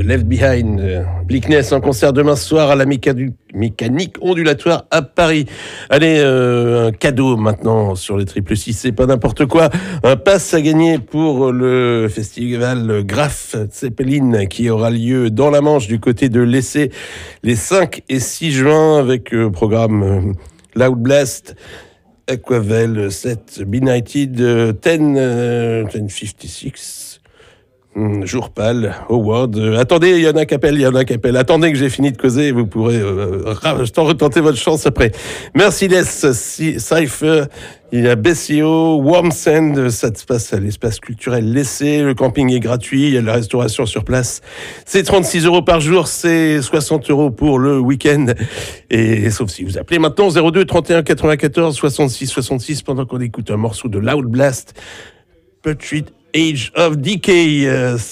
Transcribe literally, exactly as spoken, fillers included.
Left Behind. Bleakness en concert demain soir à la mécanique, mécanique ondulatoire à Paris. Allez, euh, un cadeau maintenant sur les triple six, c'est pas n'importe quoi. Un pass à gagner pour le festival Graf Zeppelin qui aura lieu dans la Manche du côté de l'Essai les cinq et six juin avec euh, programme euh, Loud Blast, Aquavel, sept, Benighted, dix, euh, dix cinquante-six. Jour pâle, Howard. Euh, attendez, il y en a qui appellent, il y en a qui appellent. Attendez que j'ai fini de causer, vous pourrez euh, retenter votre chance après. Merciless, Cypher, il y a Bessio, Warm Sand, ça se passe à l'espace culturel L'Essai. Le camping est gratuit, il y a de la restauration sur place. C'est trente-six euros par jour, c'est soixante euros pour le week-end. Et sauf si vous appelez maintenant zéro deux trente et un quatre-vingt-quatorze soixante-six soixante-six pendant qu'on écoute un morceau de Loud Blast, Putrid Age of Decay.